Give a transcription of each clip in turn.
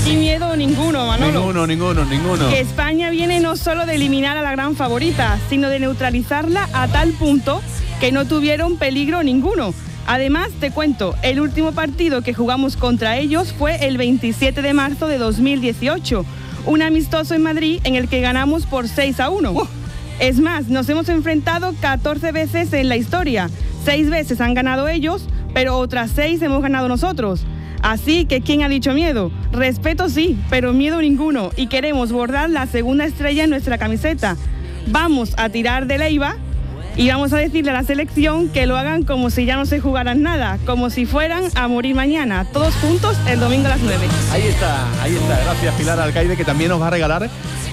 aquí miedo ninguno, Manolo. Ninguno. Que España viene no solo de eliminar a la gran favorita, sino de neutralizarla a tal punto que no tuvieron peligro ninguno. Además, te cuento, el último partido que jugamos contra ellos fue el 27 de marzo de 2018, un amistoso en Madrid en el que ganamos por 6-1. Es más, nos hemos enfrentado 14 veces en la historia. 6 veces han ganado ellos, pero otras 6 hemos ganado nosotros. Así que, ¿quién ha dicho miedo? Respeto sí, pero miedo ninguno. Y queremos bordar la segunda estrella en nuestra camiseta. Vamos a tirar de Leiva y vamos a decirle a la selección que lo hagan como si ya no se jugaran nada, como si fueran a morir mañana. Todos juntos el domingo a las 9. Ahí está. Gracias, Pilar Alcaide, que también nos va a regalar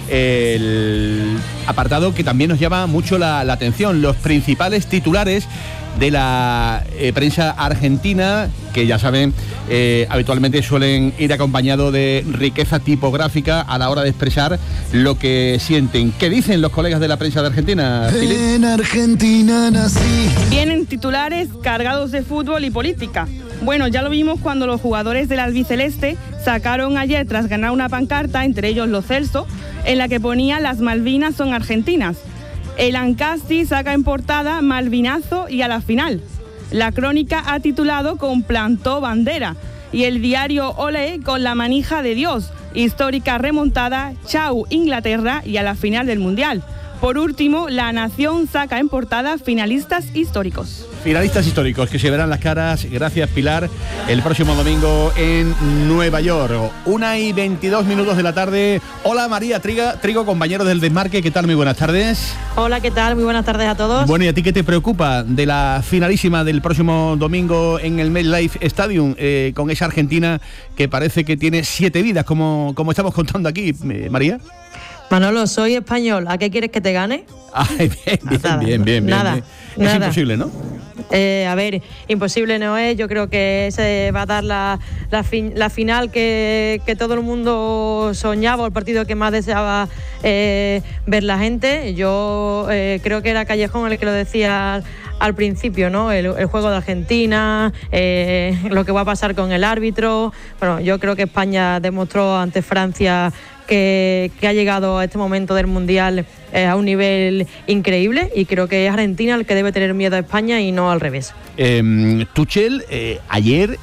el apartado que también nos llama mucho la atención, los principales titulares de la prensa argentina, que ya saben, habitualmente suelen ir acompañado de riqueza tipográfica a la hora de expresar lo que sienten. ¿Qué dicen los colegas de la prensa de Argentina, Philip? En Argentina nací. Vienen titulares cargados de fútbol y política. Bueno, ya lo vimos cuando los jugadores del albiceleste sacaron ayer, tras ganar una pancarta, entre ellos Lo Celso, en la que ponía "Las Malvinas son argentinas". El Ancasti saca en portada "Malvinazo y a la final". La Crónica ha titulado con "Plantó bandera", y el diario Olé con "La manija de Dios", histórica remontada, "Chau Inglaterra y a la final del Mundial". Por último, La Nación saca en portada "Finalistas históricos". Finalistas históricos que se verán las caras, gracias Pilar, el próximo domingo en Nueva York. 1:22 de la tarde. Hola María Trigo, compañero del Desmarque, ¿qué tal? Muy buenas tardes. Hola, ¿qué tal? Muy buenas tardes a todos. Bueno, ¿y a ti qué te preocupa de la finalísima del próximo domingo en el MetLife Stadium, con esa Argentina que parece que tiene 7 vidas, como estamos contando aquí, María? Manolo, soy español. ¿A qué quieres que te gane? Ay, bien. Nada. Es imposible, ¿no? A ver, imposible no es. Yo creo que se va a dar la final que todo el mundo soñaba, el partido que más deseaba ver la gente. Yo creo que era Callejón el que lo decía al principio, ¿no? El juego de Argentina, lo que va a pasar con el árbitro. Bueno, yo creo que España demostró ante Francia que ha llegado a este momento del Mundial a un nivel increíble, y creo que es Argentina el que debe tener miedo a España y no al revés. Tuchel ayer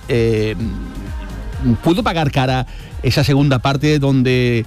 pudo pagar cara esa segunda parte donde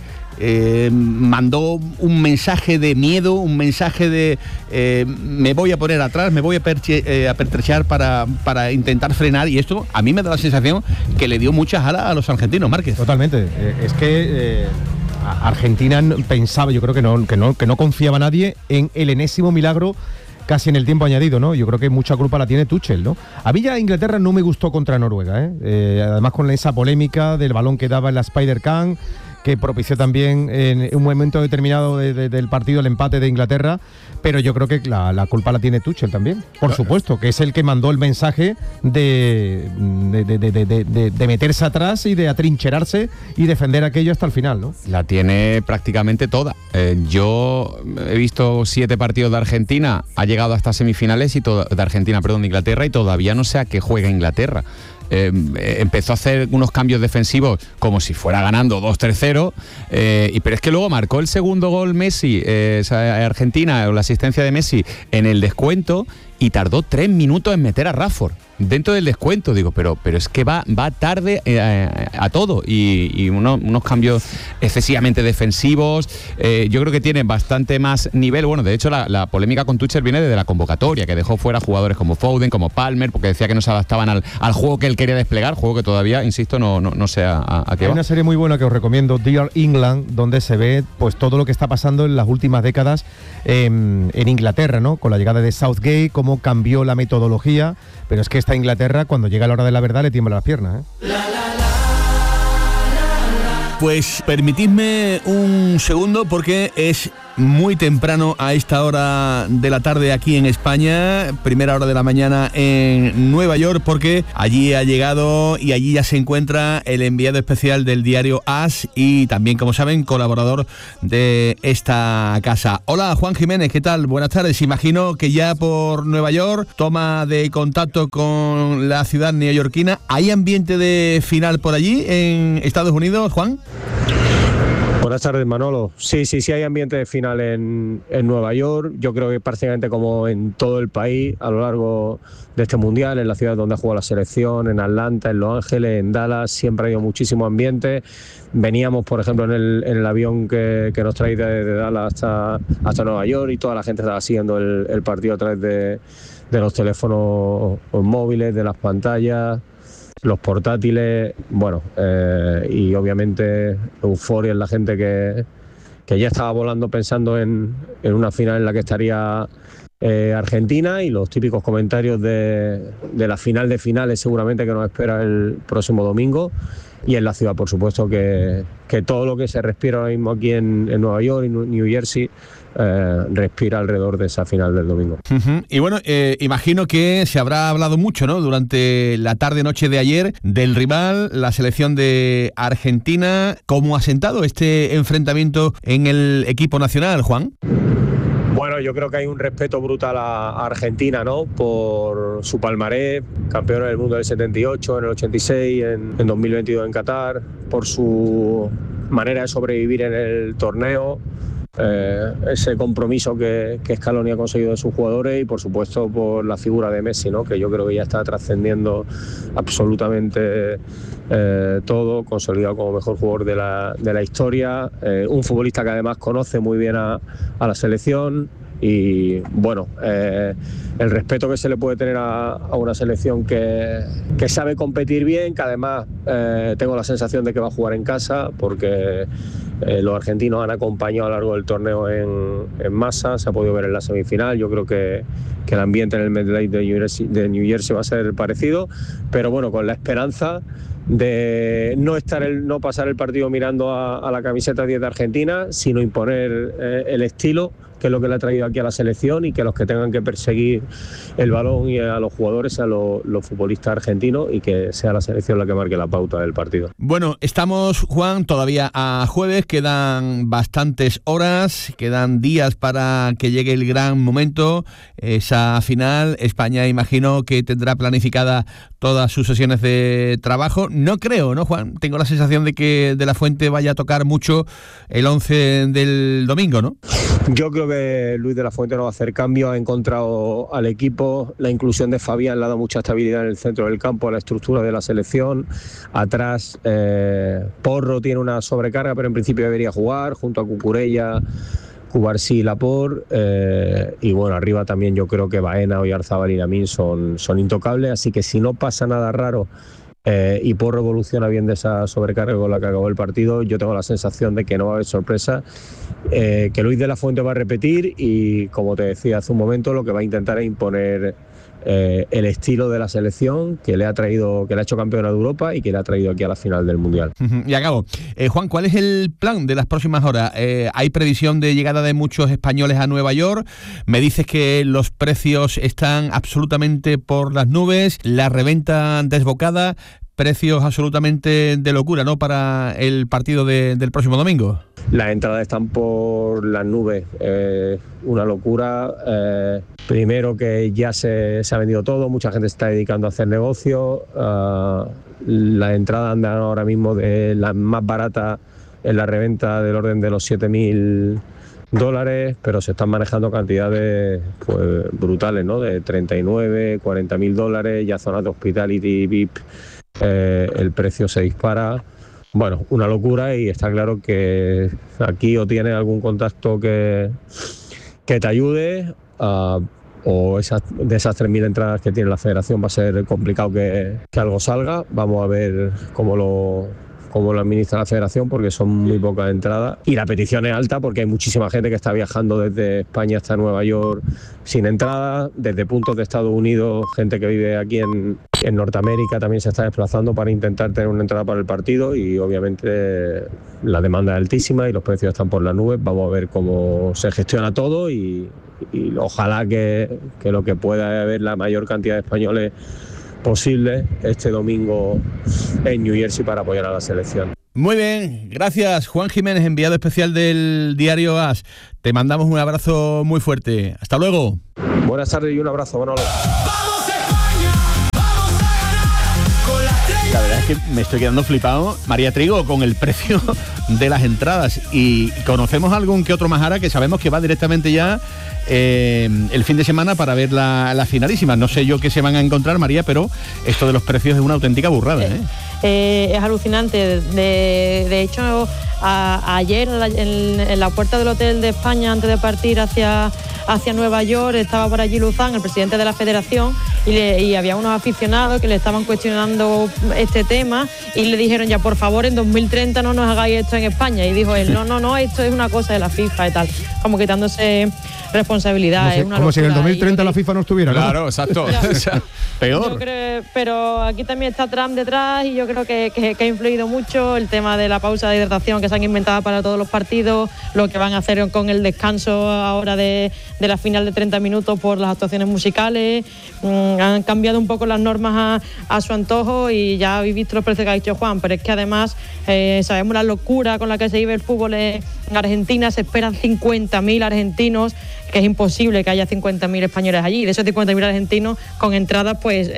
mandó un mensaje de miedo, un mensaje de me voy a poner atrás, me voy a pertrechar para intentar frenar, y esto a mí me da la sensación que le dio muchas alas a los argentinos, Márquez. Totalmente. Es que Argentina pensaba, yo creo que no confiaba nadie en el enésimo milagro casi en el tiempo añadido, ¿no? Yo creo que mucha culpa la tiene Tuchel, ¿no? A mí ya Inglaterra no me gustó contra Noruega, además con esa polémica del balón que daba en la Spider-Can, que propició también en un momento determinado del partido el empate de Inglaterra, pero yo creo que la culpa la tiene Tuchel también, por supuesto, que es el que mandó el mensaje de meterse atrás y de atrincherarse y defender aquello hasta el final, ¿no? La tiene prácticamente toda. Yo he visto 7 partidos de Argentina, ha llegado hasta semifinales de Inglaterra, y todavía no sé a qué juega Inglaterra. Empezó a hacer unos cambios defensivos como si fuera ganando 2-3-0, pero es que luego marcó el segundo gol Messi, Argentina, o la asistencia de Messi en el descuento, y tardó 3 minutos en meter a Rashford dentro del descuento. Digo, pero es que va tarde a todo, y unos cambios excesivamente defensivos. Yo creo que tienen bastante más nivel. Bueno, de hecho la polémica con Tuchel viene desde la convocatoria, que dejó fuera jugadores como Foden, como Palmer, porque decía que no se adaptaban al juego que él quería desplegar, juego que todavía, insisto, no sé a qué va. Hay una serie muy buena que os recomiendo, Dear England, donde se ve pues todo lo que está pasando en las últimas décadas en Inglaterra, ¿no? Con la llegada de Southgate, cómo cambió la metodología, pero es que esta Inglaterra, cuando llega la hora de la verdad, le tiembla las piernas, Pues permitidme un segundo, porque es muy temprano a esta hora de la tarde aquí en España, primera hora de la mañana en Nueva York, porque allí ha llegado y allí ya se encuentra el enviado especial del diario AS y también, como saben, colaborador de esta casa. Hola, Juan Jiménez, ¿qué tal? Buenas tardes. Imagino que ya por Nueva York, toma de contacto con la ciudad neoyorquina. ¿Hay ambiente de final por allí en Estados Unidos, Juan? Buenas tardes, Manolo. Sí hay ambiente de final en Nueva York. Yo creo que prácticamente como en todo el país a lo largo de este Mundial, en la ciudad donde ha jugado la selección, en Atlanta, en Los Ángeles, en Dallas, siempre ha habido muchísimo ambiente. Veníamos, por ejemplo, en el avión que nos trae desde Dallas hasta Nueva York y toda la gente estaba siguiendo el partido a través de los teléfonos móviles, de las pantallas, los portátiles, y obviamente euforia en la gente que ya estaba volando pensando en una final en la que estaría Argentina, y los típicos comentarios de la final de finales seguramente que nos espera el próximo domingo. Y en la ciudad, por supuesto, que todo lo que se respira ahora mismo aquí en Nueva York y New Jersey respira alrededor de esa final del domingo. Uh-huh. Y bueno, imagino que se habrá hablado mucho, ¿no?, durante la tarde-noche de ayer del rival, la selección de Argentina. ¿Cómo ha sentado este enfrentamiento en el equipo nacional, Juan? Bueno, yo creo que hay un respeto brutal a Argentina, ¿no?, por su palmarés, campeón del mundo del 78, en el 86, en 2022 en Qatar, por su manera de sobrevivir en el torneo, ese compromiso que Scaloni ha conseguido de sus jugadores, y por supuesto por la figura de Messi, ¿no?, que yo creo que ya está trascendiendo absolutamente todo, consolidado como mejor jugador de la historia, un futbolista que además conoce muy bien a la selección. Y bueno, el respeto que se le puede tener a una selección que sabe competir bien, que además tengo la sensación de que va a jugar en casa, porque los argentinos han acompañado a lo largo del torneo en masa, se ha podido ver en la semifinal. Yo creo que el ambiente en el MetLife de New Jersey va a ser parecido, pero bueno, con la esperanza de no pasar el partido mirando a la camiseta 10 de Argentina, sino imponer el estilo, que es lo que le ha traído aquí a la selección, y que los que tengan que perseguir el balón y a los jugadores sean los futbolistas argentinos, y que sea la selección la que marque la pauta del partido. Bueno, estamos, Juan, todavía a jueves, quedan bastantes horas, quedan días para que llegue el gran momento, esa final. España, imagino que tendrá planificada todas sus sesiones de trabajo. No creo, ¿no, Juan? Tengo la sensación de que De la Fuente vaya a tocar mucho el 11 del domingo, ¿no? Yo creo que Luis de la Fuente no va a hacer cambio, ha encontrado al equipo, la inclusión de Fabián le ha dado mucha estabilidad en el centro del campo, a la estructura de la selección. Atrás Porro tiene una sobrecarga, pero en principio debería jugar junto a Cucurella, Cubarsí y Laporte, y bueno, arriba también yo creo que Baena, Oyarzábal y Lamine son intocables, así que si no pasa nada raro y Porro evoluciona bien de esa sobrecarga con la que acabó el partido, yo tengo la sensación de que no va a haber sorpresa, que Luis de la Fuente va a repetir, y como te decía hace un momento, lo que va a intentar es imponer el estilo de la selección que le ha hecho campeona de Europa y que le ha traído aquí a la final del Mundial. Y acabo. Juan, ¿cuál es el plan de las próximas horas? Hay previsión de llegada de muchos españoles a Nueva York. Me dices que los precios están absolutamente por las nubes, la reventa desbocada, precios absolutamente de locura, ¿no?, para el partido del próximo domingo. Las entradas están por las nubes, una locura. Primero que ya se ha vendido todo, mucha gente se está dedicando a hacer negocios. Las entradas andan ahora mismo de las más baratas en la reventa del orden de los $7.000, pero se están manejando cantidades pues brutales, ¿no?, de $39.000, $40.000, ya zonas de hospitality, VIP, el precio se dispara. Bueno, una locura, y está claro que aquí o tienes algún contacto que te ayude, o de esas 3.000 entradas que tiene la federación va a ser complicado que algo salga. Vamos a ver cómo lo administra la federación, porque son muy pocas entradas, y la petición es alta porque hay muchísima gente que está viajando desde España hasta Nueva York sin entrada, desde puntos de Estados Unidos, gente que vive aquí en Norteamérica también se está desplazando para intentar tener una entrada para el partido, y obviamente la demanda es altísima y los precios están por las nubes. Vamos a ver cómo se gestiona todo, y ojalá que lo que pueda haber la mayor cantidad de españoles posible este domingo en New Jersey para apoyar a la selección. Muy bien, gracias Juan Jiménez, enviado especial del diario AS. Te mandamos un abrazo muy fuerte. Hasta luego. Buenas tardes y un abrazo, Manolo. La verdad es que me estoy quedando flipado, María Trigo, con el precio de las entradas. Y conocemos algún que otro majara que sabemos que va directamente ya el fin de semana para ver la finalísima. No sé yo qué se van a encontrar, María, pero esto de los precios es una auténtica burrada, Es alucinante. De hecho, ayer en la puerta del Hotel de España, antes de partir hacia Nueva York, estaba por allí Luzán, el presidente de la federación, y había unos aficionados que le estaban cuestionando este tema y le dijeron: ya, por favor, en 2030 no nos hagáis esto en España. Y dijo él: no, esto es una cosa de la FIFA y tal, como quitándose responsabilidad. Como si en el 2030 la FIFA no estuviera, ¿no? Claro, exacto. O sea, peor. Pero aquí también está Trump detrás, y yo creo que ha influido mucho el tema de la pausa de hidratación que se han inventado para todos los partidos, lo que van a hacer con el descanso ahora de la final de 30 minutos por las actuaciones musicales. Han cambiado un poco las normas a su antojo, y ya habéis visto los precios que ha dicho Juan, pero es que además sabemos la locura con la que se vive el fútbol en Argentina. Se esperan 50.000 argentinos, que es imposible que haya 50.000 españoles allí. De esos 50.000 argentinos con entradas, pues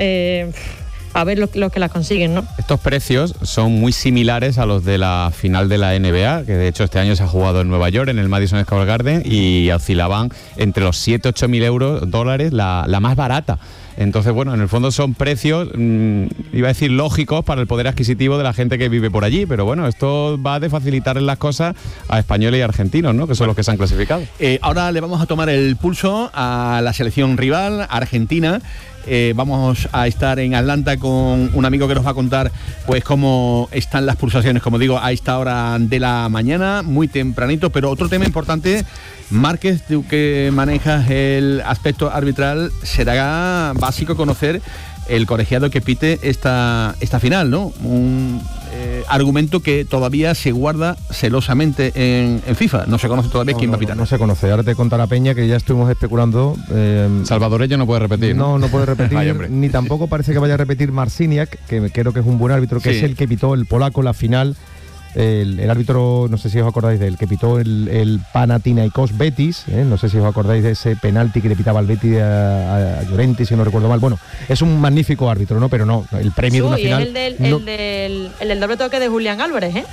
a ver los que las consiguen, ¿no? Estos precios son muy similares a los de la final de la NBA, que de hecho este año se ha jugado en Nueva York, en el Madison Square Garden, y oscilaban entre los 7.000-8.000 dólares la más barata. Entonces, bueno, en el fondo son precios, iba a decir lógicos, para el poder adquisitivo de la gente que vive por allí, pero bueno, esto va de facilitar las cosas a españoles y argentinos, ¿no? Que son los que se han clasificado. Ahora le vamos a tomar el pulso a la selección rival, Argentina. Vamos a estar en Atlanta con un amigo que nos va a contar pues cómo están las pulsaciones, como digo, a esta hora de la mañana, muy tempranito. Pero otro tema importante, Márquez, tú que manejas el aspecto arbitral, será básico conocer el colegiado que pite esta final, ¿no? Un argumento que todavía se guarda celosamente en FIFA. No se conoce todavía quién va a pitar. No se conoce. Ahora te contará Peña que ya estuvimos especulando. Salvadoreño no puede repetir. No puede repetir. Ni tampoco parece que vaya a repetir Marciniak, que creo que es un buen árbitro, que es el que pitó el polaco la final. El árbitro, no sé si os acordáis de él, que pitó el Panathinaikos Betis, no sé si os acordáis de ese penalti que le pitaba al Betis a Llorente, si no recuerdo mal. Bueno, es un magnífico árbitro, ¿no? Pero no, el premio de una final... Es el del doble toque de Julián Álvarez, ¿eh?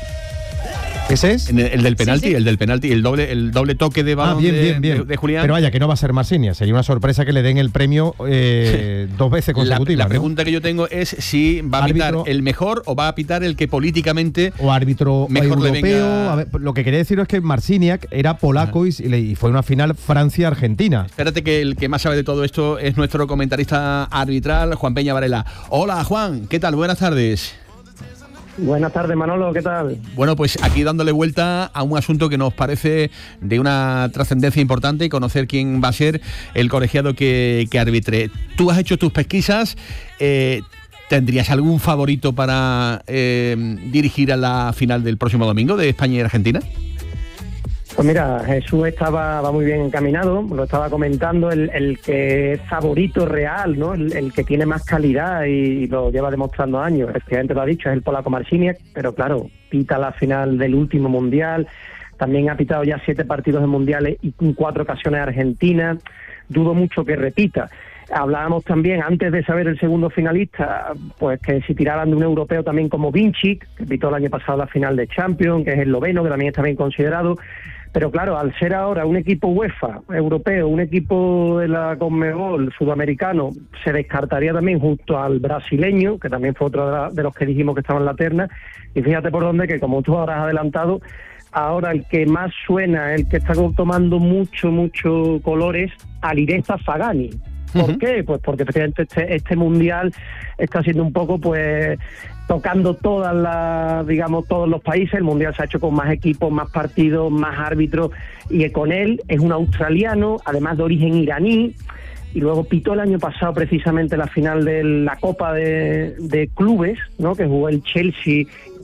¿Ese es? El del penalti, sí. El del penalti, el doble toque de balón bien. De Julián. Pero vaya, que no va a ser Marsinia, sería una sorpresa que le den el premio 2 veces consecutivas. La pregunta que yo tengo es si va a pitar el mejor o va a pitar el que políticamente o árbitro mejor europeo. A ver, lo que quería decir es que Marciniak era polaco y fue una final Francia-Argentina. Espérate, que el que más sabe de todo esto es nuestro comentarista arbitral, Juan Peña Varela. Hola, Juan, ¿qué tal? Buenas tardes. Buenas tardes, Manolo, ¿qué tal? Bueno, pues aquí dándole vuelta a un asunto que nos parece de una trascendencia importante, y conocer quién va a ser el colegiado que arbitre. Tú has hecho tus pesquisas, ¿tendrías algún favorito para dirigir a la final del próximo domingo de España y Argentina? Pues mira, Jesús va muy bien encaminado, lo estaba comentando, el que es favorito real, ¿no? El que tiene más calidad y lo lleva demostrando años, efectivamente lo ha dicho, es el polaco Marciniak, pero claro, pita la final del último mundial, también ha pitado ya 7 partidos de mundiales y en 4 ocasiones Argentina, dudo mucho que repita. Hablábamos también, antes de saber el segundo finalista, pues que si tiraran de un europeo también como Vincic, que pitó el año pasado la final de Champions, que es esloveno, que también está bien considerado. Pero claro, al ser ahora un equipo UEFA europeo, un equipo de la Conmebol sudamericano, se descartaría también junto al brasileño, que también fue otro de los que dijimos que estaba en la terna. Y fíjate por dónde, que como tú ahora has adelantado, ahora el que más suena, el que está tomando mucho colores, Alireza Fagani. ¿Por qué? Pues porque efectivamente este mundial está siendo un poco pues tocando todos los países. El mundial se ha hecho con más equipos, más partidos, más árbitros, y con él es un australiano, además de origen iraní, y luego pitó el año pasado precisamente la final de la Copa de Clubes, ¿no? Que jugó el Chelsea,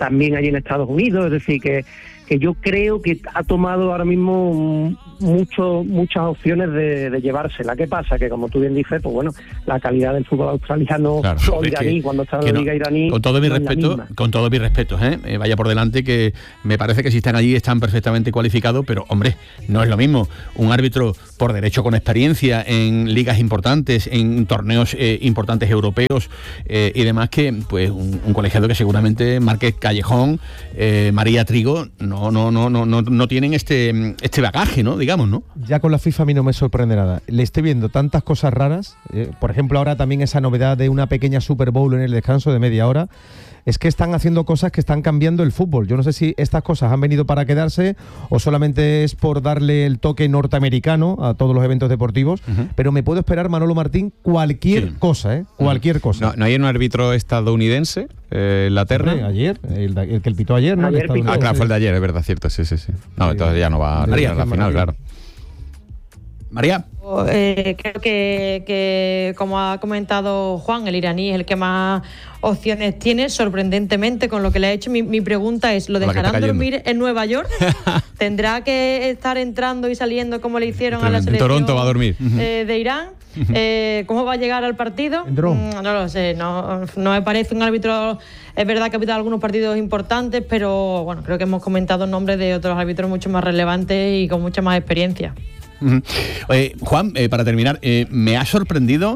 también allí en Estados Unidos, es decir, que yo creo que ha tomado ahora mismo muchas opciones de llevársela. ¿Qué pasa? Que como tú bien dices, pues bueno, la calidad del fútbol australiano o iraní, cuando está en la liga iraní, con todo mi respeto, vaya por delante, que me parece que si están allí están perfectamente cualificados, pero hombre, no es lo mismo un árbitro por derecho con experiencia en ligas importantes, en torneos importantes europeos y demás, que pues un colegiado que seguramente Márquez Callejón, María Trigo no tienen este bagaje, ¿no? Digamos, ¿no? Ya con la FIFA a mí no me sorprende nada. Le estoy viendo tantas cosas raras. Por ejemplo, ahora también esa novedad de una pequeña Super Bowl en el descanso de media hora. Es que están haciendo cosas que están cambiando el fútbol. Yo no sé si estas cosas han venido para quedarse o solamente es por darle el toque norteamericano a todos los eventos deportivos, pero me puedo esperar, Manolo Martín, cualquier cosa, cualquier cosa. ¿No hay un árbitro estadounidense, Inglaterra? Ayer, el que pitó ayer, ¿no? Claro, fue el de ayer, es verdad, cierto, sí. No, entonces ya no va a la final, claro. María. Creo que, como ha comentado Juan, el iraní es el que más opciones tiene, sorprendentemente, con lo que le ha hecho. Mi pregunta es, ¿lo dejarán dormir en Nueva York? ¿Tendrá que estar entrando y saliendo como le hicieron a la selección? En Toronto va a dormir. De Irán. ¿Cómo va a llegar al partido? No lo sé, no me parece un árbitro. Es verdad que ha pitado algunos partidos importantes, pero bueno, creo que hemos comentado nombres de otros árbitros mucho más relevantes y con mucha más experiencia. Juan, para terminar, me ha sorprendido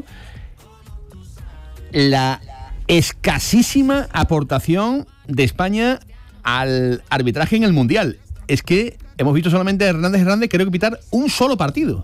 la escasísima aportación de España al arbitraje en el Mundial. Es que hemos visto solamente a Hernández creo que pitar un solo partido.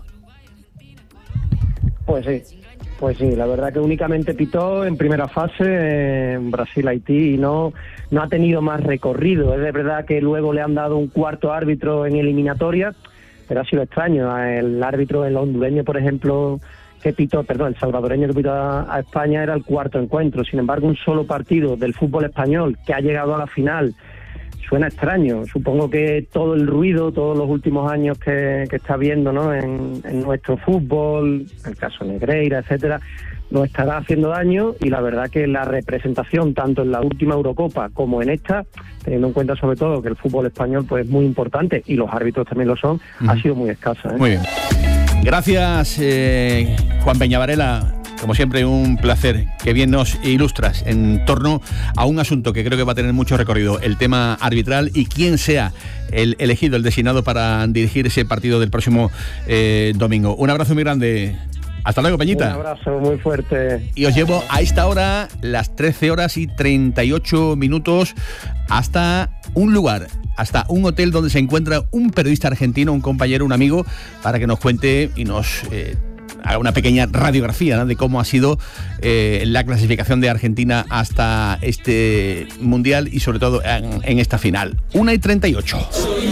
Pues sí, la verdad que únicamente pitó en primera fase en Brasil-Haití y no ha tenido más recorrido. Es de verdad que luego le han dado un cuarto árbitro en eliminatoria, pero ha sido extraño. El árbitro, el hondureño, por ejemplo, el salvadoreño que pitó a España era el cuarto encuentro. Sin embargo, un solo partido del fútbol español que ha llegado a la final suena extraño. Supongo que todo el ruido, todos los últimos años que está viendo, ¿no?, en nuestro fútbol, el caso Negreira, etcétera, nos estará haciendo daño, y la verdad que la representación tanto en la última Eurocopa como en esta, teniendo en cuenta sobre todo que el fútbol español pues es muy importante y los árbitros también lo son, ha sido muy escasa. Muy bien. Gracias, Juan Peña Varela. Como siempre, un placer. Que bien nos ilustras en torno a un asunto que creo que va a tener mucho recorrido, el tema arbitral y quién sea el elegido, el designado para dirigir ese partido del próximo domingo. Un abrazo muy grande. Hasta luego, Peñita. Un abrazo muy fuerte. Y os llevo a esta hora, las 13 horas y 38 minutos, hasta un lugar, hasta un hotel donde se encuentra un periodista argentino, un compañero, un amigo, para que nos cuente y nos haga una pequeña radiografía, ¿no?, de cómo ha sido la clasificación de Argentina hasta este Mundial y sobre todo en esta final. 1:38.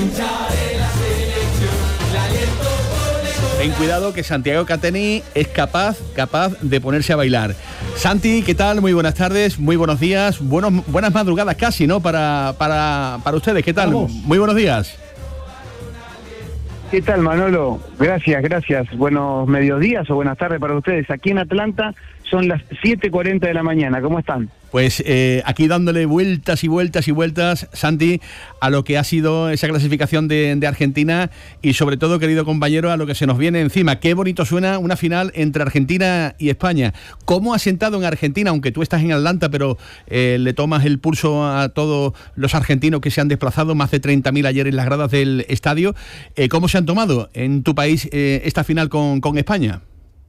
Ten cuidado que Santiago Cateni es capaz de ponerse a bailar. Santi, ¿qué tal? Muy buenas tardes, muy buenos días, buenas madrugadas casi, ¿no?, para ustedes. ¿Qué tal? Vamos. Muy buenos días. ¿Qué tal, Manolo? Gracias. Buenos mediodías o buenas tardes para ustedes. Aquí en Atlanta son las 7:40 de la mañana. ¿Cómo están? Pues aquí dándole vueltas y vueltas, Santi, a lo que ha sido esa clasificación de Argentina y sobre todo, querido compañero, a lo que se nos viene encima. Qué bonito suena una final entre Argentina y España. ¿Cómo ha sentado en Argentina, aunque tú estás en Atlanta, pero le tomas el pulso a todos los argentinos que se han desplazado, más de 30.000 ayer en las gradas del estadio? ¿Cómo se han tomado en tu país esta final con España?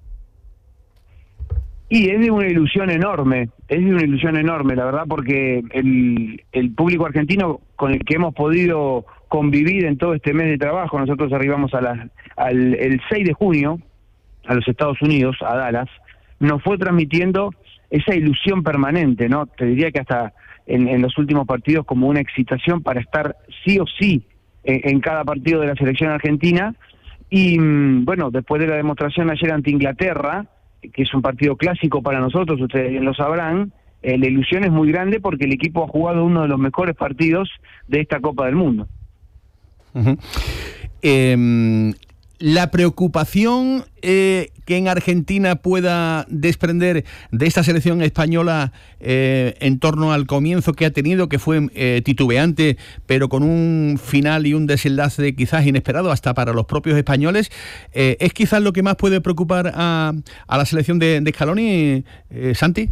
Y es de una ilusión enorme, la verdad, porque el público argentino con el que hemos podido convivir en todo este mes de trabajo, nosotros arribamos el 6 de junio a los Estados Unidos, a Dallas, nos fue transmitiendo esa ilusión permanente, ¿no? Te diría que hasta en los últimos partidos como una excitación para estar sí o sí en cada partido de la selección argentina. Y bueno, después de la demostración ayer ante Inglaterra, que es un partido clásico para nosotros, ustedes bien lo sabrán, la ilusión es muy grande porque el equipo ha jugado uno de los mejores partidos de esta Copa del Mundo. La preocupación que en Argentina pueda desprender de esta selección española en torno al comienzo que ha tenido, que fue titubeante, pero con un final y un desenlace quizás inesperado hasta para los propios españoles? ¿Es quizás lo que más puede preocupar a la selección de Scaloni, Santi?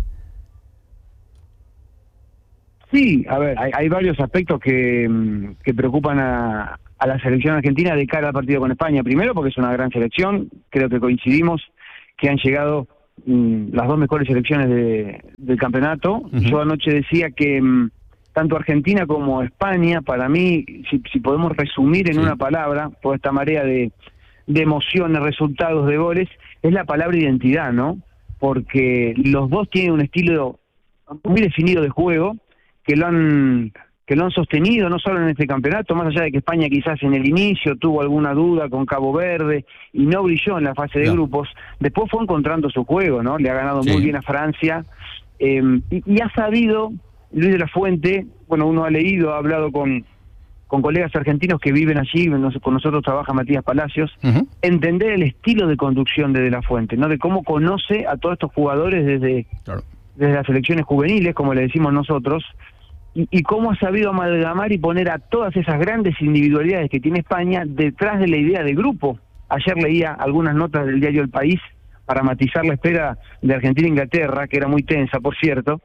Sí, a ver, hay varios aspectos que preocupan a la selección argentina de cara al partido con España. Primero, porque es una gran selección, creo que coincidimos que han llegado las dos mejores selecciones del campeonato. Uh-huh. Yo anoche decía que tanto Argentina como España, para mí, si podemos resumir en una palabra, toda esta marea de emociones, resultados, de goles, es la palabra identidad, ¿no? Porque los dos tienen un estilo muy definido de juego, que lo han sostenido no solo en este campeonato, más allá de que España quizás en el inicio tuvo alguna duda con Cabo Verde y no brilló en la fase de grupos, después fue encontrando su juego, ¿no? Le ha ganado muy bien a Francia, y ha sabido Luis de la Fuente, bueno, uno ha leído, ha hablado con colegas argentinos que viven allí, con nosotros trabaja Matías Palacios, entender el estilo de conducción de la Fuente, ¿no? De cómo conoce a todos estos jugadores desde las selecciones juveniles, como le decimos nosotros, y cómo ha sabido amalgamar y poner a todas esas grandes individualidades que tiene España detrás de la idea de grupo. Ayer leía algunas notas del diario El País para matizar la espera de Argentina-Inglaterra, que era muy tensa, por cierto,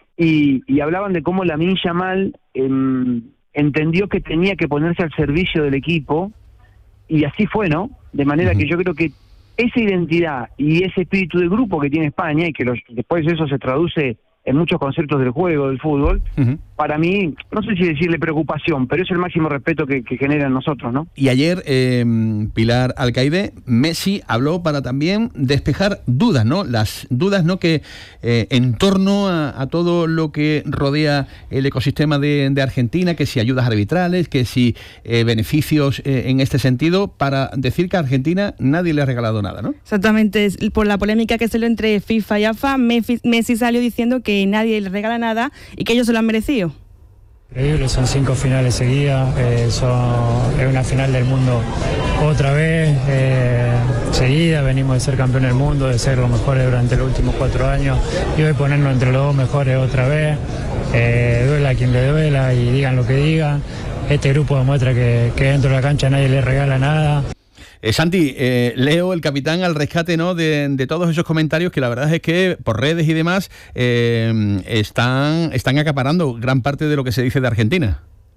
y hablaban de cómo Lamine Yamal entendió que tenía que ponerse al servicio del equipo, y así fue, ¿no? De manera que yo creo que esa identidad y ese espíritu de grupo que tiene España, y que después eso se traduce en muchos conceptos del juego, del fútbol, para mí, no sé si decirle preocupación, pero es el máximo respeto que genera en nosotros, ¿no? Y ayer, Pilar Alcaide, Messi habló para también despejar dudas, ¿no? Las dudas, ¿no?, que en torno a todo lo que rodea el ecosistema de Argentina, que si ayudas arbitrales, que si beneficios en este sentido, para decir que a Argentina nadie le ha regalado nada, ¿no? Exactamente, por la polémica que se dio entre FIFA y AFA, Messi salió diciendo que nadie le regala nada y que ellos se lo han merecido. Increíble, son 5 finales seguidas, es una final del mundo otra vez, seguida, venimos de ser campeones del mundo, de ser los mejores durante los últimos 4 años, y hoy ponernos entre los 2 mejores otra vez, duela a quien le duela y digan lo que digan. Este grupo demuestra que dentro de la cancha nadie le regala nada. Santi, Leo, el capitán, al rescate, ¿no?, de todos esos comentarios que la verdad es que por redes y demás están acaparando gran parte de lo que se dice de Argentina.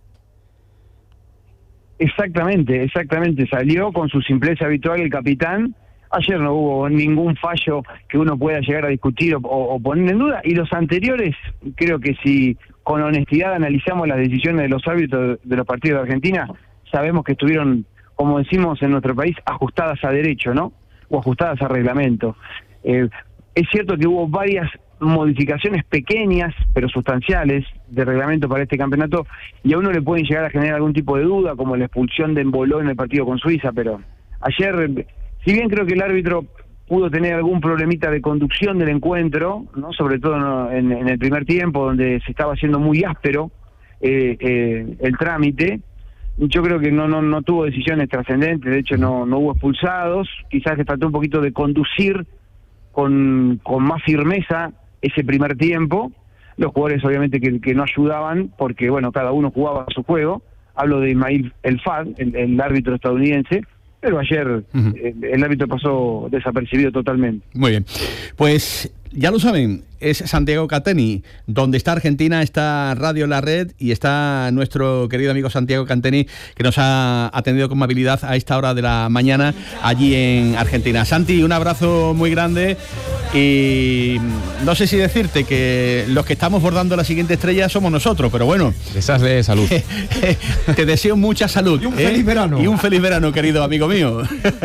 Exactamente, salió con su simpleza habitual el capitán. Ayer no hubo ningún fallo que uno pueda llegar a discutir o poner en duda, y los anteriores, creo que si con honestidad analizamos las decisiones de los árbitros de los partidos de Argentina, sabemos que estuvieron, como decimos en nuestro país, ajustadas a derecho, ¿no? O ajustadas a reglamento. Es cierto que hubo varias modificaciones pequeñas, pero sustanciales, de reglamento para este campeonato, y a uno le pueden llegar a generar algún tipo de duda, como la expulsión de Emboló en el partido con Suiza, pero ayer, si bien creo que el árbitro pudo tener algún problemita de conducción del encuentro, ¿no?, sobre todo en el primer tiempo, donde se estaba haciendo muy áspero el trámite, yo creo que no tuvo decisiones trascendentes, de hecho no hubo expulsados, quizás le faltó un poquito de conducir con más firmeza ese primer tiempo, los jugadores obviamente que no ayudaban, porque bueno, cada uno jugaba su juego. Hablo de Ismail El Fad, el árbitro estadounidense, pero ayer el árbitro pasó desapercibido totalmente. Muy bien, pues ya lo saben, es Santiago Canteni. Donde está Argentina está Radio La Red, y está nuestro querido amigo Santiago Canteni, que nos ha atendido con amabilidad a esta hora de la mañana allí en Argentina. Santi, un abrazo muy grande, y no sé si decirte que los que estamos bordando la siguiente estrella somos nosotros, pero bueno, desearle salud. Te deseo mucha salud. Y un feliz verano. Y un feliz verano, querido amigo mío.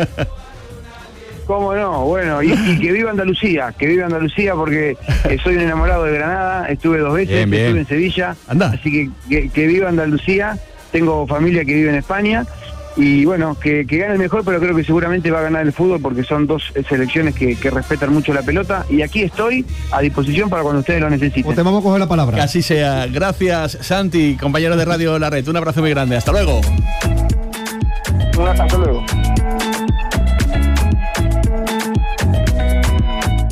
¿Cómo no? Bueno, y que viva Andalucía, porque soy un enamorado de Granada, estuve 2 veces, bien. Estuve en Sevilla, anda. Así que viva Andalucía, tengo familia que vive en España, y bueno, que gane el mejor, pero creo que seguramente va a ganar el fútbol, porque son 2 selecciones que respetan mucho la pelota, y aquí estoy a disposición para cuando ustedes lo necesiten. O te vamos a coger la palabra. Que así sea. Gracias, Santi, compañero de Radio La Red, un abrazo muy grande, hasta luego. Hasta luego.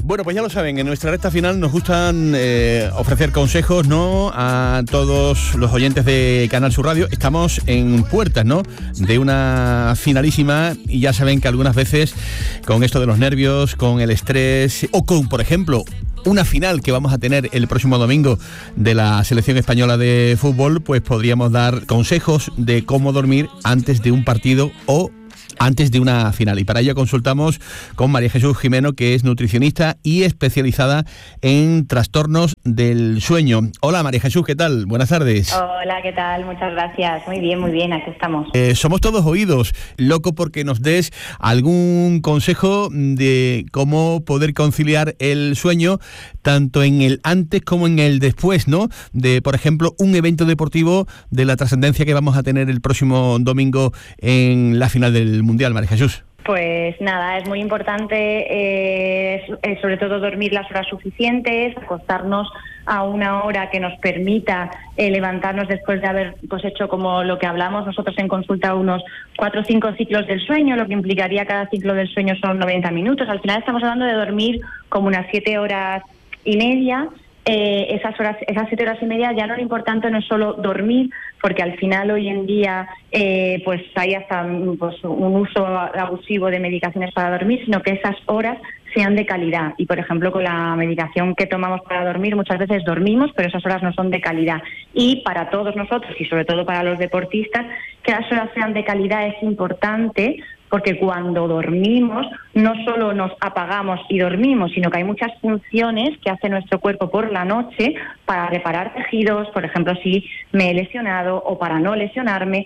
Bueno, pues ya lo saben, en nuestra recta final nos gustan ofrecer consejos, ¿no?, a todos los oyentes de Canal Sur Radio. Estamos en puertas, ¿no?, de una finalísima, y ya saben que algunas veces con esto de los nervios, con el estrés o con, por ejemplo, una final que vamos a tener el próximo domingo de la selección española de fútbol, pues podríamos dar consejos de cómo dormir antes de un partido o antes de una final. Y para ello consultamos con María Jesús Jimeno, que es nutricionista y especializada en trastornos del sueño. Hola María Jesús, ¿qué tal? Buenas tardes. Hola, ¿qué tal? Muchas gracias. Muy bien, aquí estamos. Somos todos oídos, loco porque nos des algún consejo de cómo poder conciliar el sueño, tanto en el antes como en el después, ¿no? De, por ejemplo, un evento deportivo de la trascendencia que vamos a tener el próximo domingo en la final del Mundial, María Jesús. Pues nada, es muy importante sobre todo dormir las horas suficientes, acostarnos a una hora que nos permita levantarnos después de haber hecho como lo que hablamos nosotros en consulta, unos 4 o 5 ciclos del sueño, lo que implicaría cada ciclo del sueño son 90 minutos. Al final estamos hablando de dormir como unas 7 horas y media. Esas 7 horas y media, ya lo importante no es solo dormir, porque al final hoy en día pues hay hasta un uso abusivo de medicaciones para dormir, sino que esas horas sean de calidad. Y por ejemplo, con la medicación que tomamos para dormir, muchas veces dormimos, pero esas horas no son de calidad. Y para todos nosotros, y sobre todo para los deportistas, que las horas sean de calidad es importante, porque cuando dormimos no solo nos apagamos y dormimos, sino que hay muchas funciones que hace nuestro cuerpo por la noche para reparar tejidos, por ejemplo, si me he lesionado o para no lesionarme,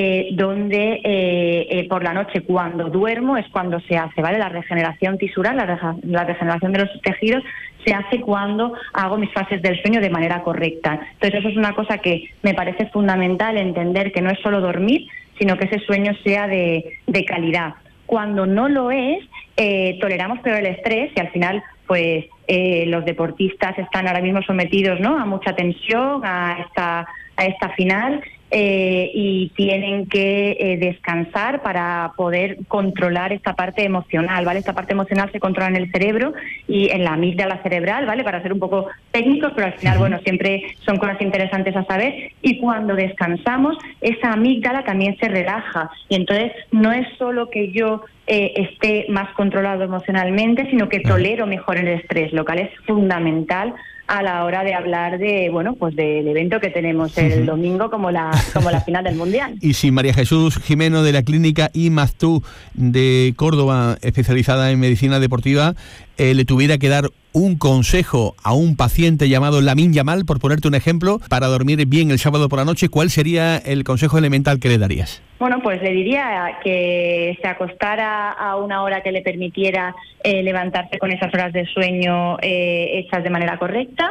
donde por la noche cuando duermo es cuando se hace, ¿vale? La regeneración tisular, la regeneración de los tejidos se hace cuando hago mis fases del sueño de manera correcta. Entonces eso es una cosa que me parece fundamental, entender que no es solo dormir, sino que ese sueño sea de calidad. Cuando no lo es, toleramos peor el estrés y al final pues los deportistas están ahora mismo sometidos, ¿no?, a mucha tensión, a esta final, y tienen que descansar para poder controlar esta parte emocional, ¿vale? Esta parte emocional se controla en el cerebro y en la amígdala cerebral, ¿vale? Para ser un poco técnicos, pero al final, bueno, siempre son cosas interesantes a saber. Y cuando descansamos, esa amígdala también se relaja. Y entonces no es solo que yo esté más controlado emocionalmente, sino que tolero mejor el estrés, lo cual es fundamental a la hora de hablar de, bueno, pues del evento que tenemos el domingo como la final del Mundial. Y si María Jesús Jimeno, de la clínica IMAZTU de Córdoba, especializada en medicina deportiva, le tuviera que dar un consejo a un paciente llamado Lamine Yamal, por ponerte un ejemplo, para dormir bien el sábado por la noche, ¿cuál sería el consejo elemental que le darías? Bueno, pues le diría que se acostara a una hora que le permitiera levantarse con esas horas de sueño hechas de manera correcta,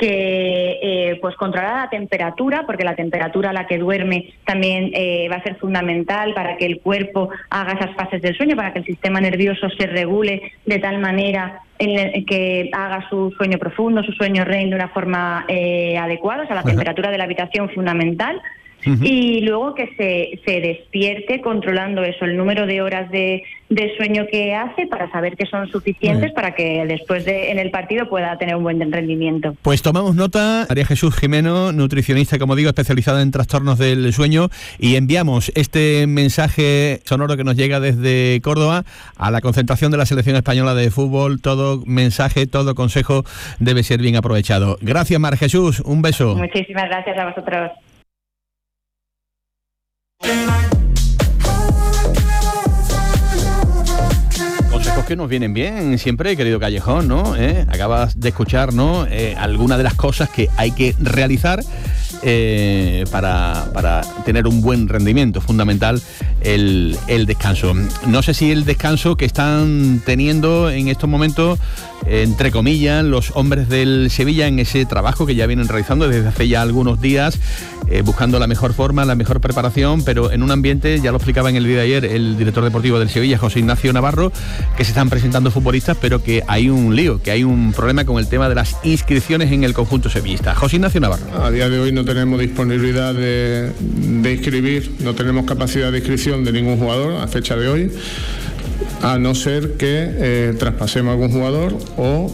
que pues controlara la temperatura, porque la temperatura a la que duerme también va a ser fundamental para que el cuerpo haga esas fases del sueño, para que el sistema nervioso se regule de tal manera que haga su sueño profundo, su sueño REM de una forma adecuada. O sea, la temperatura de la habitación fundamental. Y luego que se despierte controlando eso, el número de horas de sueño que hace, para saber que son suficientes para que después en el partido pueda tener un buen rendimiento. Pues tomamos nota. María Jesús Jimeno, nutricionista, como digo, especializada en trastornos del sueño, y enviamos este mensaje sonoro que nos llega desde Córdoba a la concentración de la selección española de fútbol. Todo mensaje, todo consejo debe ser bien aprovechado. Gracias, María Jesús, un beso. Muchísimas gracias a vosotros. Consejos que nos vienen bien siempre, querido Callejón, ¿no? Acabas de escuchar, ¿no?, algunas de las cosas que hay que realizar para tener un buen rendimiento. Fundamental el descanso. No sé si el descanso que están teniendo en estos momentos, entre comillas, los hombres del Sevilla en ese trabajo que ya vienen realizando desde hace ya algunos días, buscando la mejor forma, la mejor preparación, pero en un ambiente, ya lo explicaba en el día de ayer el director deportivo del Sevilla, José Ignacio Navarro, que se están presentando futbolistas, pero que hay un lío, que hay un problema con el tema de las inscripciones en el conjunto sevillista. José Ignacio Navarro. A día de hoy no tenemos disponibilidad de inscribir, no tenemos capacidad de inscripción de ningún jugador a fecha de hoy. a no ser que traspasemos a algún jugador o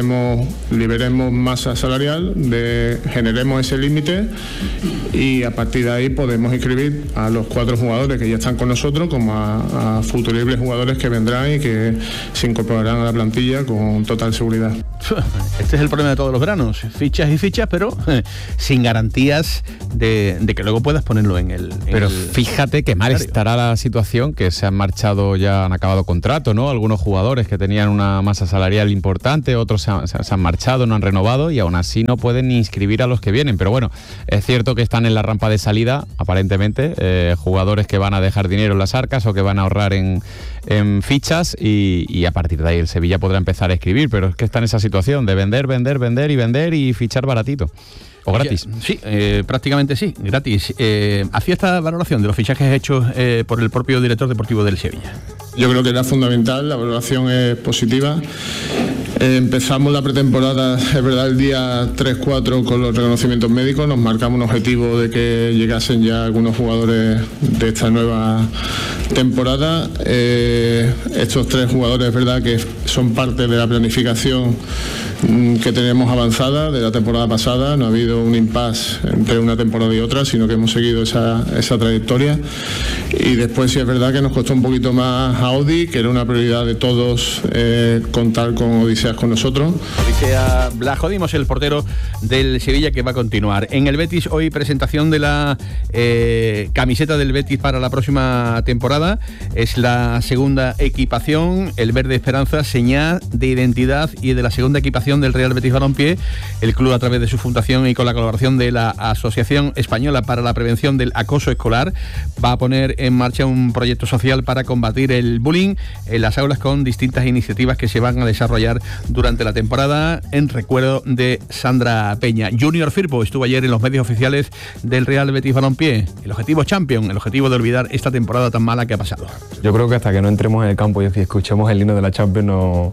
liberemos masa salarial, generemos ese límite y a partir de ahí podemos inscribir a los 4 jugadores que ya están con nosotros como a futuribles jugadores que vendrán y que se incorporarán a la plantilla con total seguridad. Este es el problema de todos los veranos, fichas y fichas, pero sin garantías de que luego puedas ponerlo en el... Pero fíjate que mal estará la situación, que se han marchado, ya han acabado contrato, ¿no? Algunos jugadores que tenían una masa salarial importante, otros se han marchado, no han renovado y aún así no pueden ni inscribir a los que vienen. Pero bueno, es cierto que están en la rampa de salida, aparentemente, jugadores que van a dejar dinero en las arcas o que van a ahorrar en fichas y a partir de ahí el Sevilla podrá empezar a escribir, pero es que está en esa situación de vender y fichar baratito. ¿O gratis? Sí, prácticamente sí, gratis. ¿Hacía esta valoración de los fichajes hechos por el propio director deportivo del Sevilla? Yo creo que era fundamental, la valoración es positiva. Empezamos la pretemporada, es verdad, el día 3-4 con los reconocimientos médicos. Nos marcamos un objetivo de que llegasen ya algunos jugadores de esta nueva temporada. Estos 3 jugadores, es verdad, que son parte de la planificación que tenemos avanzada de la temporada pasada. No ha habido un impasse entre una temporada y otra, sino que hemos seguido esa trayectoria. Y después sí es verdad que nos costó un poquito más a Odi, que era una prioridad de todos contar con Odiseas con nosotros. Odisea Blajodimos, el portero del Sevilla, que va a continuar. En el Betis hoy presentación de la camiseta del Betis para la próxima temporada. Es la segunda equipación, el verde esperanza, señal de identidad y de la segunda equipación del Real Betis Balompié. El club, a través de su fundación y con la colaboración de la Asociación Española para la Prevención del Acoso Escolar, va a poner en marcha un proyecto social para combatir el bullying en las aulas, con distintas iniciativas que se van a desarrollar durante la temporada en recuerdo de Sandra Peña. Junior Firpo estuvo ayer en los medios oficiales del Real Betis Balompié. El objetivo Champions, el objetivo de olvidar esta temporada tan mala que ha pasado. Yo creo que hasta que no entremos en el campo y escuchemos el himno de la Champions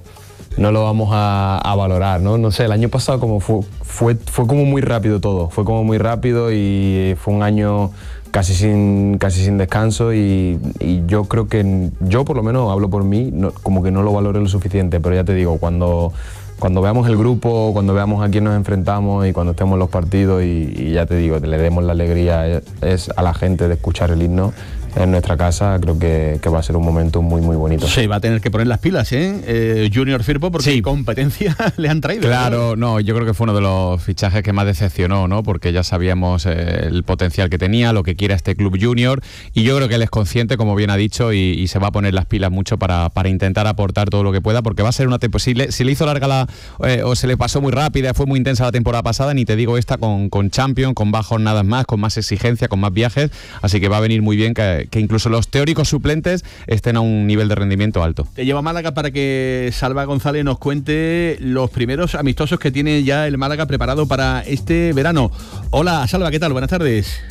no lo vamos a valorar, ¿no? No sé, el año pasado como fue como muy rápido todo, fue como muy rápido y fue un año casi sin descanso y yo creo que, yo por lo menos hablo por mí, como que no lo valoré lo suficiente, pero ya te digo, cuando veamos el grupo, cuando veamos a quién nos enfrentamos y cuando estemos en los partidos y ya te digo, le demos la alegría es a la gente de escuchar el himno en nuestra casa, creo que va a ser un momento muy muy bonito. Sí, va a tener que poner las pilas, Junior Firpo, porque sí, competencia le han traído. Claro, no, yo creo que fue uno de los fichajes que más decepcionó, ¿no? Porque ya sabíamos el potencial que tenía, lo que quiere este club junior, y yo creo que él es consciente, como bien ha dicho, y se va a poner las pilas mucho para intentar aportar todo lo que pueda, porque va a ser una temporada, si le hizo larga o se le pasó muy rápida, fue muy intensa la temporada pasada, ni te digo esta con Champions, con más jornadas más, con más exigencia, con más viajes, así que va a venir muy bien que incluso los teóricos suplentes estén a un nivel de rendimiento alto. Te llevo a Málaga para que Salva González nos cuente los primeros amistosos que tiene ya el Málaga preparado para este verano. Hola, Salva, ¿qué tal? Buenas tardes.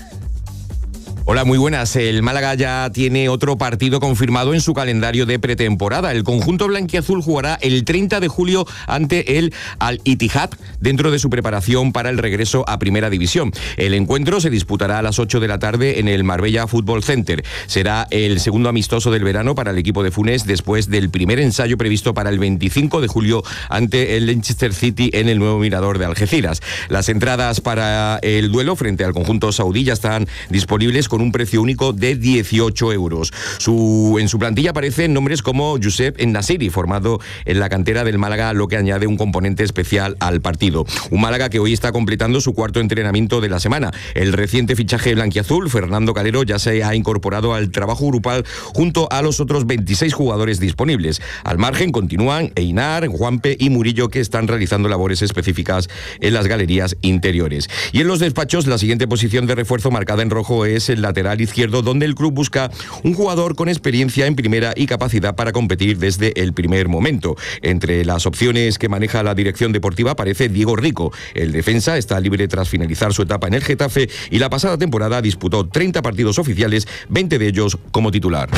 Hola, muy buenas. El Málaga ya tiene otro partido confirmado en su calendario de pretemporada. El conjunto blanquiazul jugará el 30 de julio ante el Al-Ittihad dentro de su preparación para el regreso a Primera División. El encuentro se disputará a las 8 de la tarde en el Marbella Football Center. Será el segundo amistoso del verano para el equipo de Funes después del primer ensayo previsto para el 25 de julio ante el Leicester City en el nuevo Mirador de Algeciras. Las entradas para el duelo frente al conjunto saudí ya están disponibles con un precio único de 18 euros. En su plantilla aparecen nombres como Josep Ennasiri, formado en la cantera del Málaga, lo que añade un componente especial al partido. Un Málaga que hoy está completando su cuarto entrenamiento de la semana. El reciente fichaje blanquiazul, Fernando Calero, ya se ha incorporado al trabajo grupal junto a los otros 26 jugadores disponibles. Al margen continúan Einar, Juanpe y Murillo, que están realizando labores específicas en las galerías interiores. Y en los despachos, la siguiente posición de refuerzo marcada en rojo es el lateral izquierdo, donde el club busca un jugador con experiencia en primera y capacidad para competir desde el primer momento. Entre las opciones que maneja la dirección deportiva aparece Diego Rico. El defensa está libre tras finalizar su etapa en el Getafe y la pasada temporada disputó 30 partidos oficiales, 20 de ellos como titular.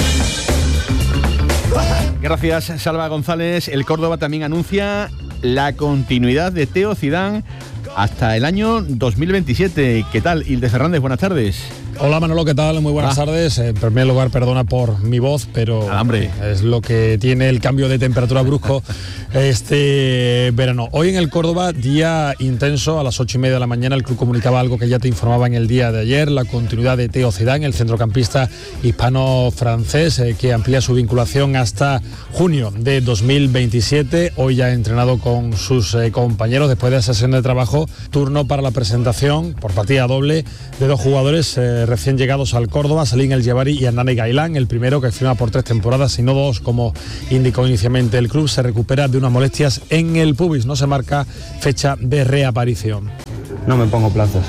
Gracias, Salva González. El Córdoba también anuncia la continuidad de Teo Zidane hasta el año 2027. ¿Qué tal, Hilde Fernández? Buenas tardes. Hola Manolo, ¿qué tal? Muy buenas tardes. En primer lugar, perdona por mi voz, pero es lo que tiene el cambio de temperatura brusco este verano. Hoy en el Córdoba, día intenso, a las 8:30 de la mañana, el club comunicaba algo que ya te informaba en el día de ayer, la continuidad de Theo Zidane, el centrocampista hispano-francés, que amplía su vinculación hasta junio de 2027. Hoy ya ha entrenado con sus compañeros después de esa sesión de trabajo. Turno para la presentación por partida doble de dos jugadores recién llegados al Córdoba, Salim El Jebari y Hernán Gailán. El primero, que firma por 3 temporadas y no 2, como indicó inicialmente el club, se recupera de unas molestias en el pubis. No se marca fecha de reaparición. No me pongo plazos.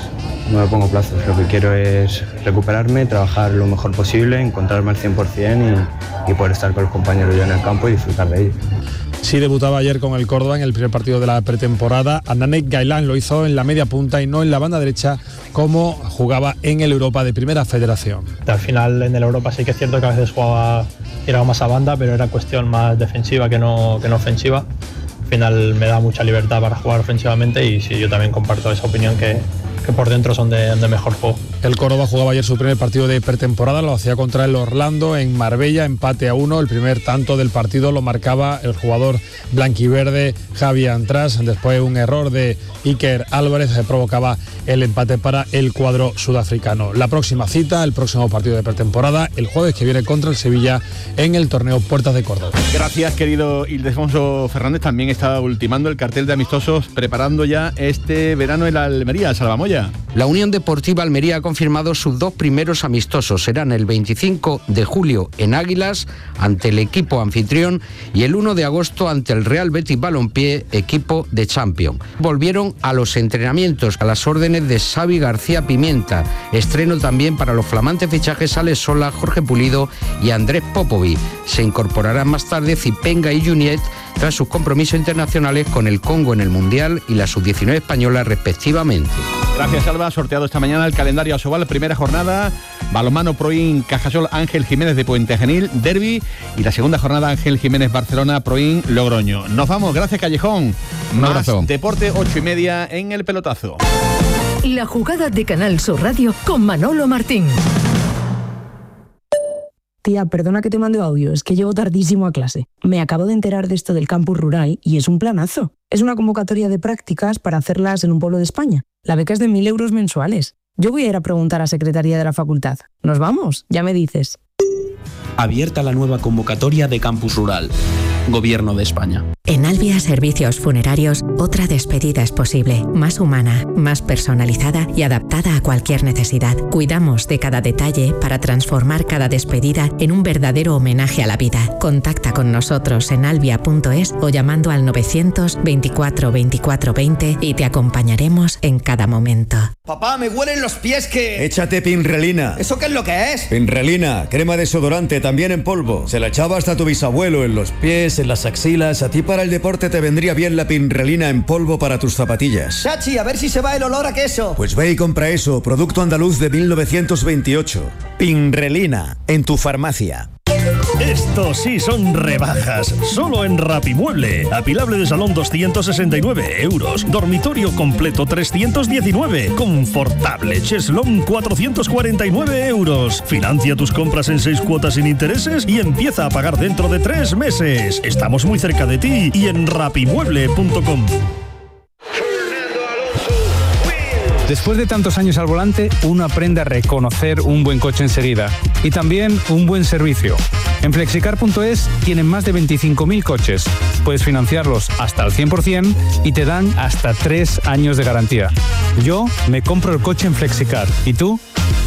Lo que quiero es recuperarme, trabajar lo mejor posible, encontrarme al 100% y poder estar con los compañeros yo en el campo y disfrutar de ello. Sí debutaba ayer con el Córdoba en el primer partido de la pretemporada. Hernán Gailán lo hizo en la media punta y no en la banda derecha, como jugaba en el Europa de Primera Federación. Al final en el Europa sí que es cierto que a veces tiraba más a banda, pero era cuestión más defensiva que no ofensiva. Al final me da mucha libertad para jugar ofensivamente y sí, yo también comparto esa opinión que por dentro son de mejor juego. El Córdoba jugaba ayer su primer partido de pretemporada, lo hacía contra el Orlando en Marbella, empate a 1. El primer tanto del partido lo marcaba el jugador blanquiverde Javi Antras. Después un error de Iker Álvarez provocaba el empate para el cuadro sudafricano. La próxima cita, el próximo partido de pretemporada, el jueves que viene contra el Sevilla en el torneo Puertas de Córdoba. Gracias, querido Ildefonso Fernández. También está ultimando el cartel de amistosos, preparando ya este verano el Almería. Salvamoya. La Unión Deportiva Almería ha confirmado sus 2 primeros amistosos. Serán el 25 de julio en Águilas, ante el equipo anfitrión, y el 1 de agosto ante el Real Betis Balompié, equipo de Champions. Volvieron a los entrenamientos a las órdenes de Xavi García Pimienta. Estreno también para los flamantes fichajes Alex Sola, Jorge Pulido y Andrés Popovic. Se incorporarán más tarde Zipenga y Juniet tras sus compromisos internacionales con el Congo en el Mundial y la Sub-19 española respectivamente. Gracias, Alba. Sorteado esta mañana el calendario Asobal, primera jornada, balonmano Proin Cajasol Ángel Jiménez de Puente Genil, derbi, y la segunda jornada Ángel Jiménez Barcelona Proin Logroño. Nos vamos, gracias Callejón. Un abrazo. Más deporte, 8:30 en El Pelotazo. La jugada de Canal Sur Radio con Manolo Martín. Tía, perdona que te mande audio, es que llego tardísimo a clase. Me acabo de enterar de esto del campus rural y es un planazo. Es una convocatoria de prácticas para hacerlas en un pueblo de España. La beca es de 1.000 euros mensuales. Yo voy a ir a preguntar a Secretaría de la Facultad. ¿Nos vamos? Ya me dices. Abierta la nueva convocatoria de Campus Rural. Gobierno de España. En Albia Servicios Funerarios, otra despedida es posible, más humana, más personalizada y adaptada a cualquier necesidad. Cuidamos de cada detalle para transformar cada despedida en un verdadero homenaje a la vida. Contacta con nosotros en albia.es o llamando al 924 24 20 y te acompañaremos en cada momento. Papá, me huelen los pies que... Échate Pinrelina. ¿Eso qué es lo que es? Pinrelina, crema desodorante también en polvo. Se la echaba hasta tu bisabuelo en los pies, en las axilas. A ti para el deporte te vendría bien la Pinrelina en polvo para tus zapatillas. Chachi, a ver si se va el olor a queso. Pues ve y compra eso, producto andaluz de 1928. Pinrelina, en tu farmacia. Estos sí son rebajas, solo en Rapimueble. Apilable de salón 269 euros, dormitorio completo 319, confortable cheslón 449 euros. Financia tus compras en 6 cuotas sin intereses y empieza a pagar dentro de 3 meses. Estamos muy cerca de ti y en rapimueble.com. Después de tantos años al volante, uno aprende a reconocer un buen coche enseguida y también un buen servicio. En Flexicar.es tienen más de 25.000 coches. Puedes financiarlos hasta al 100% y te dan hasta 3 años de garantía. Yo me compro el coche en Flexicar. ¿Y tú?